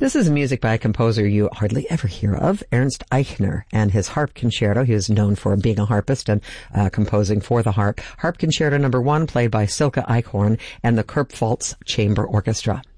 This is music by a composer you hardly ever hear of, Ernst Eichner, and his harp concerto. He is known for being a harpist and composing for the harp. Harp Concerto No. 1, played by Silke Eichhorn and the Kurpfalz Chamber Orchestra.